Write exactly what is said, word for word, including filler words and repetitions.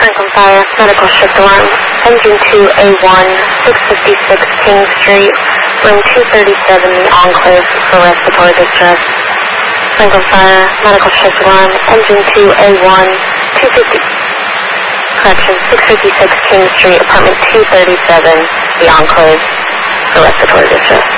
Franklin Fire, medical shift alarm, engine two A one, six fifty-six King Street, room two thirty-seven, the Enclave, for respiratory distress. Franklin Fire, medical shift alarm, engine two A one, two fifty, correction, six fifty-six King Street, apartment two thirty-seven, the Enclave, for respiratory distress.